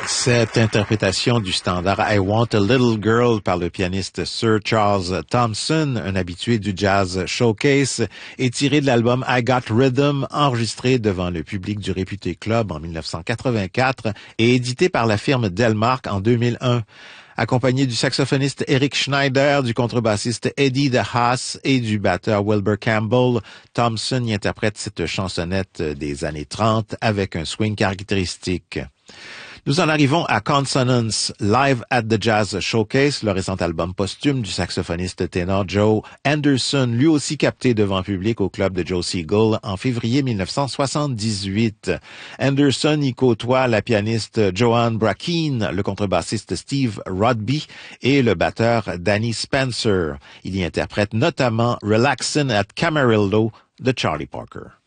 Cette interprétation du standard I Want a Little Girl par le pianiste Sir Charles Thompson, un habitué du Jazz Showcase, est tirée de l'album I Got Rhythm, enregistré devant le public du réputé club en 1984 et édité par la firme Delmark en 2001. Accompagné du saxophoniste Eric Schneider, du contrebassiste Eddie de Haas et du batteur Wilbur Campbell, Thompson y interprète cette chansonnette des années 30 avec un swing caractéristique. Nous en arrivons à Consonance, Live at the Jazz Showcase, le récent album posthume du saxophoniste ténor Joe Anderson, lui aussi capté devant public au club de Joe Siegel en février 1978. Anderson y côtoie la pianiste Joanne Brackeen, le contrebassiste Steve Rodby et le batteur Danny Spencer. Il y interprète notamment Relaxin' at Camarillo de Charlie Parker.